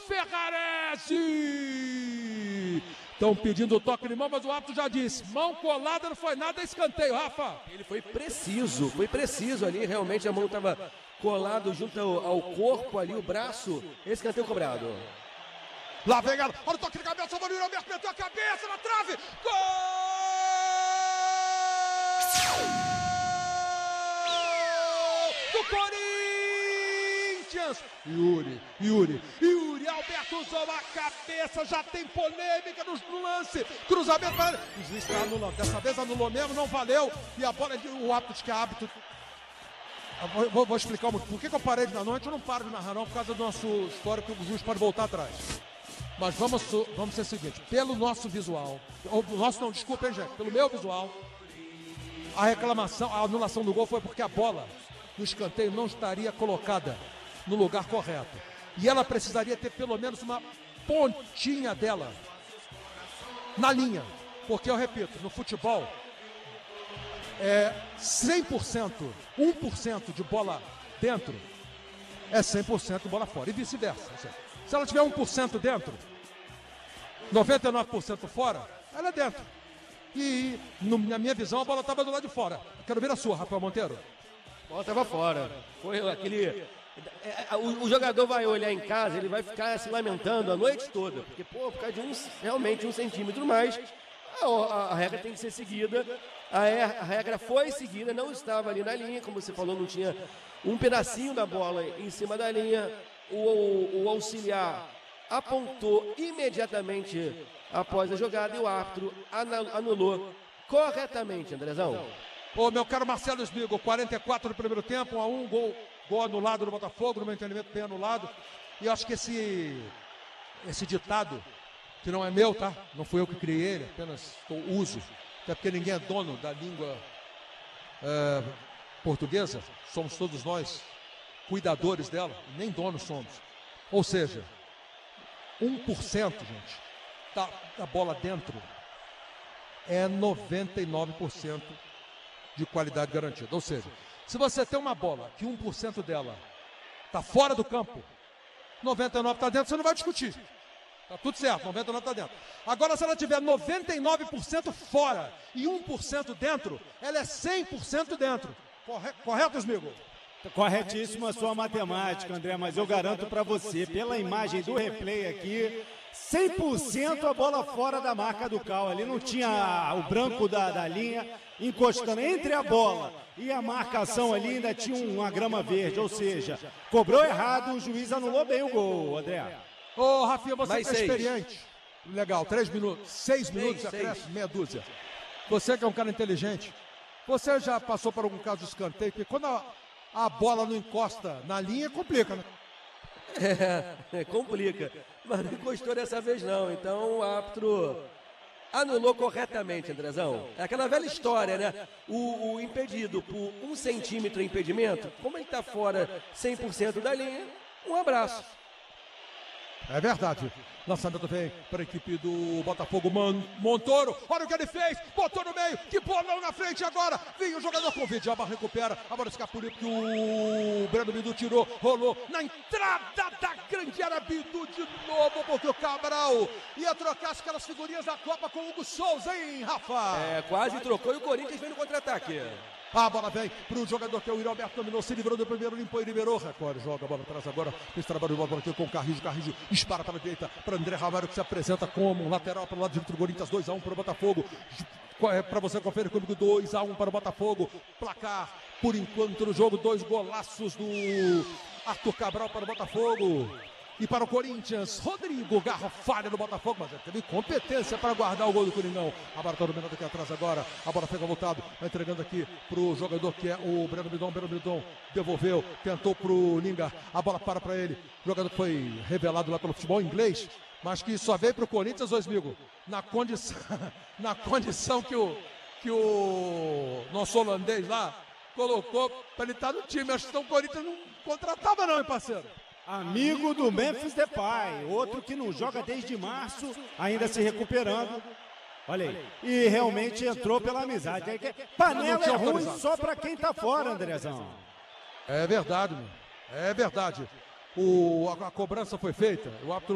Ferrarese! Estão pedindo o toque de mão, mas o árbitro já disse, mão colada não foi nada, é escanteio, Rafa. Ele foi preciso ali, realmente a mão estava colada junto ao corpo ali, o braço, escanteio cobrado. Lá vem ela, olha o toque de cabeça, o Murilo Alberto meteu a cabeça na trave, gol do Corinthians! Yuri, Alberto usou a cabeça, já tem polêmica no lance, cruzamento para ele, o juiz está anulando, dessa vez anulou mesmo, não valeu, e a bola, o árbitro diz que é árbitro. Vou explicar por que eu parei de narrar, normalmente eu não paro de narrar não, por causa do nosso histórico, o juiz pode voltar atrás. Mas vamos ser o seguinte, pelo nosso visual, pelo meu visual, a reclamação, a anulação do gol foi porque a bola no escanteio não estaria colocada no lugar correto. E ela precisaria ter pelo menos uma pontinha dela na linha. Porque eu repito, no futebol, 100%, 1% de bola dentro é 100% de bola fora. E vice-versa. Se ela tiver 1% dentro, 99% fora, ela é dentro. E na minha visão a bola estava do lado de fora. Quero ver a sua, Rafael Monteiro. A bola estava fora. Foi aquele... O jogador vai olhar em casa, ele vai ficar se lamentando a noite toda. Porque, por causa de realmente 1 centímetro mais, a regra tem que ser seguida. A regra foi seguida, não estava ali na linha, como você falou, não tinha um pedacinho da bola em cima da linha. O auxiliar apontou imediatamente após a jogada e o árbitro anulou corretamente, Andrezão. Ô, meu caro Marcelo Smigo, 44 no primeiro tempo, 1-1, gol anulado no Botafogo, no meu entendimento bem anulado. E eu acho que esse ditado, que não é meu, tá? Não fui eu que criei ele, apenas uso. Até porque ninguém é dono da língua portuguesa, somos todos nós cuidadores dela, nem donos somos. Ou seja, 1%, gente, da bola dentro é 99% de qualidade garantida. Ou seja, se você tem uma bola que 1% dela está fora do campo, 99% está dentro, você não vai discutir. Está tudo certo, 99% está dentro. Agora, se ela tiver 99% fora e 1% dentro, ela é 100% dentro. Correto, Smigo? Corretíssima a sua matemática, André, mas eu garanto para você, pela imagem do replay aqui, 100% a bola fora da marca do Cal. Ali não tinha o branco da linha encostando entre a bola e a marcação ali, ainda tinha uma grama verde, ou seja, cobrou errado, o juiz anulou bem o gol, André. Ô, Rafinha, você que é experiente. Legal, 3 minutos, 6 minutos, acresce meia dúzia. Você que é um cara inteligente, você já passou por algum caso de escanteio, porque quando a bola não encosta na linha, complica, né? Complica. Mas não encostou dessa vez não. Então o árbitro anulou corretamente, Andrezão. É aquela velha história, né? O impedido por 1 centímetro de impedimento, como ele está fora 100% da linha, um abraço. É verdade. Lançamento vem para a equipe do Botafogo. Montoro, olha o que ele fez, botou no meio, que bolão na frente agora. Vinha o jogador com vídeo, a recupera. Agora escapuliu que o Breno Bidu tirou, rolou na entrada da grande área. Bidu de novo, porque o Cabral ia trocar aquelas figurinhas da Copa com o Hugo Souza, hein, Rafa? Quase trocou e o Corinthians vem no contra-ataque. A bola vem para o jogador que é o Yuri Alberto, dominou, se livrou do primeiro, limpou e liberou. Record joga a bola atrás agora. Esse trabalho de bola aqui com o Carrijo. Carrijo dispara para a direita para André Ramalho, que se apresenta como um lateral para o lado direito do Corinthians. 2-1 para o Botafogo. Para você conferir comigo, 2-1 para o Botafogo. Placar, por enquanto, no jogo, 2 golaços do Arthur Cabral para o Botafogo. E para o Corinthians, Rodrigo Garro falha no Botafogo, mas ele teve competência para guardar o gol do Coringão. A bola está dominando aqui atrás agora, a bola pega voltado, vai entregando aqui para o jogador que é o Breno Bidon, devolveu, tentou para o Linga, a bola para ele, o jogador que foi revelado lá pelo futebol inglês, mas que só veio para o Corinthians, amigo, na condição que o nosso holandês lá colocou para ele estar no time. Acho que o Corinthians não contratava não, hein, parceiro? Amigo do Memphis Depay, outro que não joga desde março, ainda se recuperando. Olha aí. E realmente entrou pela amizade. Panela é ruim só para quem tá fora, Andrezão. É verdade, meu. É verdade. A cobrança foi feita, o árbitro